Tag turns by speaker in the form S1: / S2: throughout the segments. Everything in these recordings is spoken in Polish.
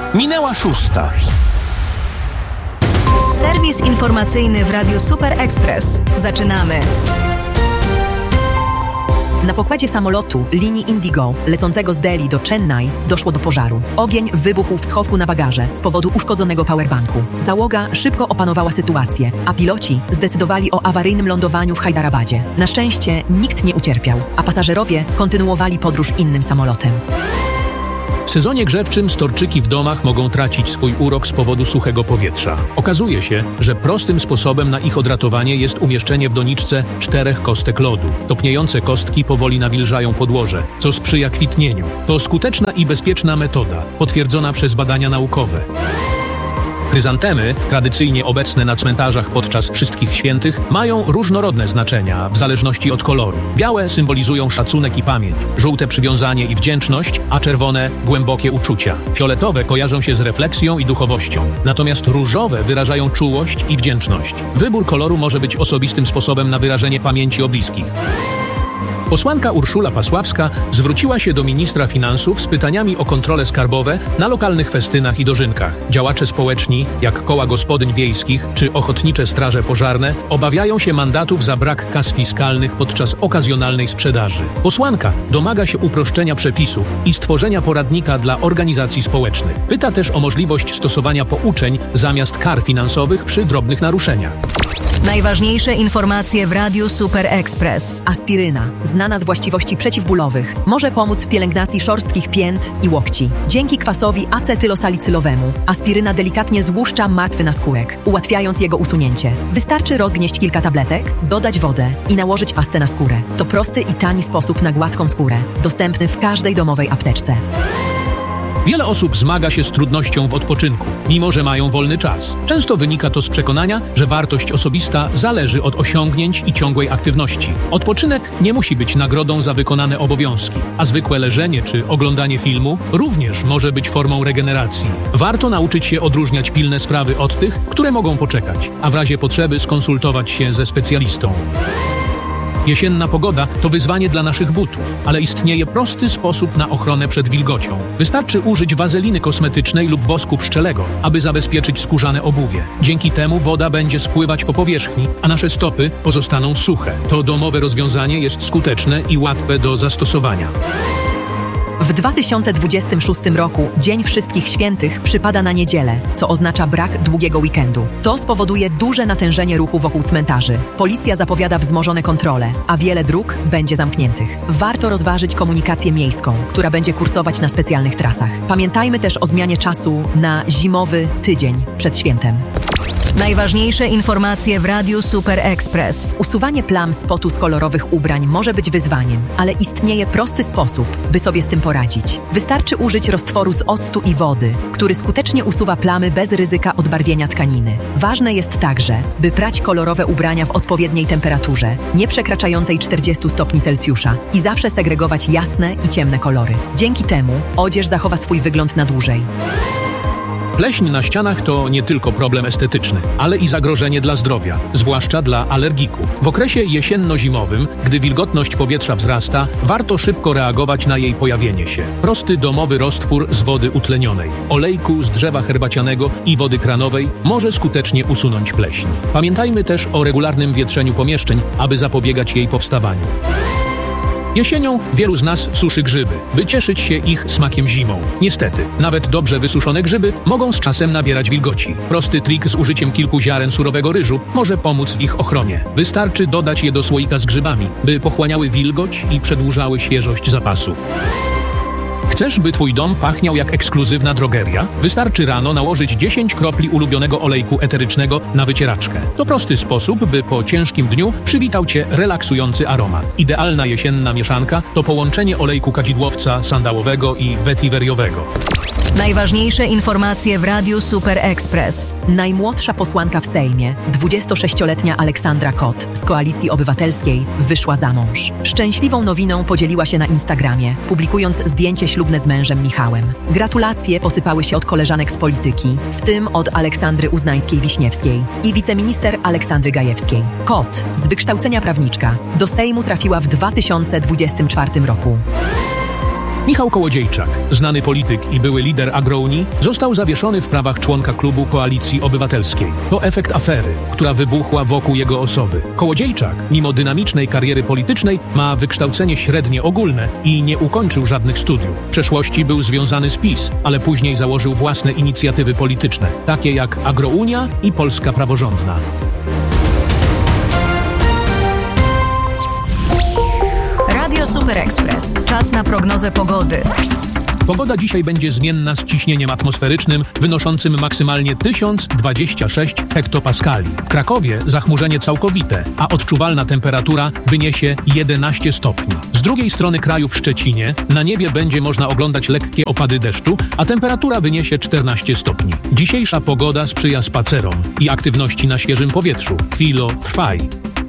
S1: Minęła 6.
S2: Serwis informacyjny w Radiu Super Express. Zaczynamy.
S3: Na pokładzie samolotu linii Indigo lecącego z Delhi do Chennai doszło do pożaru. Ogień wybuchł w schowku na bagaże z powodu uszkodzonego powerbanku. Załoga szybko opanowała sytuację, a piloci zdecydowali o awaryjnym lądowaniu w Hajdarabadzie. Na szczęście nikt nie ucierpiał, a pasażerowie kontynuowali podróż innym samolotem.
S1: W sezonie grzewczym storczyki w domach mogą tracić swój urok z powodu suchego powietrza. Okazuje się, że prostym sposobem na ich odratowanie jest umieszczenie w doniczce 4 kostek lodu. Topniejące kostki powoli nawilżają podłoże, co sprzyja kwitnieniu. To skuteczna i bezpieczna metoda, potwierdzona przez badania naukowe. Chryzantemy, tradycyjnie obecne na cmentarzach podczas Wszystkich Świętych, mają różnorodne znaczenia w zależności od koloru. Białe symbolizują szacunek i pamięć, żółte przywiązanie i wdzięczność, a czerwone głębokie uczucia. Fioletowe kojarzą się z refleksją i duchowością, natomiast różowe wyrażają czułość i wdzięczność. Wybór koloru może być osobistym sposobem na wyrażenie pamięci o bliskich. Posłanka Urszula Pasławska zwróciła się do ministra finansów z pytaniami o kontrole skarbowe na lokalnych festynach i dożynkach. Działacze społeczni, jak koła gospodyń wiejskich czy ochotnicze straże pożarne, obawiają się mandatów za brak kas fiskalnych podczas okazjonalnej sprzedaży. Posłanka domaga się uproszczenia przepisów i stworzenia poradnika dla organizacji społecznych. Pyta też o możliwość stosowania pouczeń zamiast kar finansowych przy drobnych naruszeniach.
S2: Najważniejsze informacje w Radiu Super Express.
S3: Aspiryna, znana z właściwości przeciwbólowych, może pomóc w pielęgnacji szorstkich pięt i łokci. Dzięki kwasowi acetylosalicylowemu aspiryna delikatnie złuszcza martwy naskórek, ułatwiając jego usunięcie. Wystarczy rozgnieść kilka tabletek, dodać wodę i nałożyć pastę na skórę. To prosty i tani sposób na gładką skórę, dostępny w każdej domowej apteczce.
S1: Wiele osób zmaga się z trudnością w odpoczynku, mimo że mają wolny czas. Często wynika to z przekonania, że wartość osobista zależy od osiągnięć i ciągłej aktywności. Odpoczynek nie musi być nagrodą za wykonane obowiązki, a zwykłe leżenie czy oglądanie filmu również może być formą regeneracji. Warto nauczyć się odróżniać pilne sprawy od tych, które mogą poczekać, a w razie potrzeby skonsultować się ze specjalistą. Jesienna pogoda to wyzwanie dla naszych butów, ale istnieje prosty sposób na ochronę przed wilgocią. Wystarczy użyć wazeliny kosmetycznej lub wosku pszczelego, aby zabezpieczyć skórzane obuwie. Dzięki temu woda będzie spływać po powierzchni, a nasze stopy pozostaną suche. To domowe rozwiązanie jest skuteczne i łatwe do zastosowania.
S3: W 2026 roku Dzień Wszystkich Świętych przypada na niedzielę, co oznacza brak długiego weekendu. To spowoduje duże natężenie ruchu wokół cmentarzy. Policja zapowiada wzmożone kontrole, a wiele dróg będzie zamkniętych. Warto rozważyć komunikację miejską, która będzie kursować na specjalnych trasach. Pamiętajmy też o zmianie czasu na zimowy tydzień przed świętem.
S2: Najważniejsze informacje w Radiu Super Express.
S3: Usuwanie plam z potu z kolorowych ubrań może być wyzwaniem, ale istnieje prosty sposób, by sobie z tym poradzić. Wystarczy użyć roztworu z octu i wody, który skutecznie usuwa plamy bez ryzyka odbarwienia tkaniny. Ważne jest także, by prać kolorowe ubrania w odpowiedniej temperaturze, nie przekraczającej 40 stopni Celsjusza i zawsze segregować jasne i ciemne kolory. Dzięki temu odzież zachowa swój wygląd na dłużej.
S1: Pleśń na ścianach to nie tylko problem estetyczny, ale i zagrożenie dla zdrowia, zwłaszcza dla alergików. W okresie jesienno-zimowym, gdy wilgotność powietrza wzrasta, warto szybko reagować na jej pojawienie się. Prosty domowy roztwór z wody utlenionej, olejku z drzewa herbacianego i wody kranowej może skutecznie usunąć pleśń. Pamiętajmy też o regularnym wietrzeniu pomieszczeń, aby zapobiegać jej powstawaniu. Jesienią wielu z nas suszy grzyby, by cieszyć się ich smakiem zimą. Niestety, nawet dobrze wysuszone grzyby mogą z czasem nabierać wilgoci. Prosty trik z użyciem kilku ziaren surowego ryżu może pomóc w ich ochronie. Wystarczy dodać je do słoika z grzybami, by pochłaniały wilgoć i przedłużały świeżość zapasów. Chcesz, by twój dom pachniał jak ekskluzywna drogeria? Wystarczy rano nałożyć 10 kropli ulubionego olejku eterycznego na wycieraczkę. To prosty sposób, by po ciężkim dniu przywitał cię relaksujący aromat. Idealna jesienna mieszanka to połączenie olejku kadzidłowca sandałowego i wetiveriowego.
S2: Najważniejsze informacje w Radiu Super Express.
S3: Najmłodsza posłanka w Sejmie, 26-letnia Aleksandra Kot z Koalicji Obywatelskiej, wyszła za mąż. Szczęśliwą nowiną podzieliła się na Instagramie, publikując zdjęcie ślubne z mężem Michałem. Gratulacje posypały się od koleżanek z polityki, w tym od Aleksandry Uznańskiej-Wiśniewskiej i wiceminister Aleksandry Gajewskiej. Kot, z wykształcenia prawniczka, do Sejmu trafiła w 2024 roku.
S1: Michał Kołodziejczak, znany polityk i były lider Agrounii, został zawieszony w prawach członka klubu Koalicji Obywatelskiej. To efekt afery, która wybuchła wokół jego osoby. Kołodziejczak, mimo dynamicznej kariery politycznej, ma wykształcenie średnie ogólne i nie ukończył żadnych studiów. W przeszłości był związany z PiS, ale później założył własne inicjatywy polityczne, takie jak Agrounia i Polska Praworządna.
S2: Radio Super Express. Czas na prognozę pogody.
S1: Pogoda dzisiaj będzie zmienna z ciśnieniem atmosferycznym wynoszącym maksymalnie 1026 hektopaskali. W Krakowie zachmurzenie całkowite, a odczuwalna temperatura wyniesie 11 stopni. Z drugiej strony kraju w Szczecinie na niebie będzie można oglądać lekkie opady deszczu, a temperatura wyniesie 14 stopni. Dzisiejsza pogoda sprzyja spacerom i aktywności na świeżym powietrzu. Chwilo, trwaj.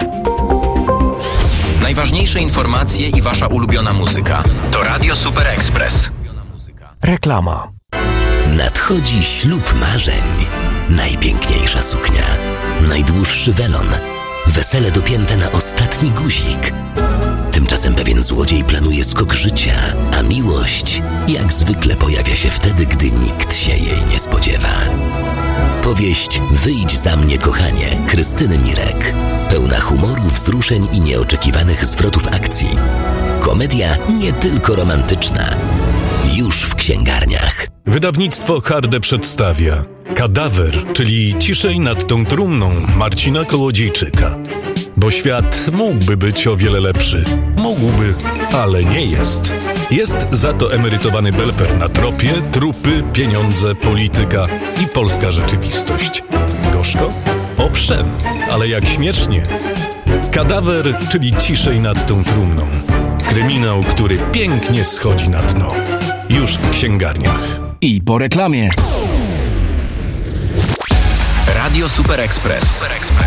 S4: Najważniejsze informacje i wasza ulubiona muzyka to Radio Super Express.
S5: Reklama.
S6: Nadchodzi ślub marzeń. Najpiękniejsza suknia, najdłuższy welon, wesele dopięte na ostatni guzik. Tymczasem pewien złodziej planuje skok życia, a miłość jak zwykle pojawia się wtedy, gdy nikt się jej nie spodziewa. Powieść Wyjdź za mnie, kochanie, Krystyny Mirek. Pełna humoru, wzruszeń i nieoczekiwanych zwrotów akcji. Komedia nie tylko romantyczna. Już w księgarniach.
S7: Wydawnictwo Harde przedstawia Kadawer, czyli Ciszej nad tą trumną Marcina Kołodziejczyka. Bo świat mógłby być o wiele lepszy. Mógłby, ale nie jest. Jest za to emerytowany belper na tropie, trupy, pieniądze, polityka i polska rzeczywistość. Gorzko? Owszem, ale jak śmiesznie. Kadawer, czyli Ciszej nad tą trumną. Kryminał, który pięknie schodzi na dno. Już w księgarniach.
S5: I po reklamie.
S4: Radio Super Express.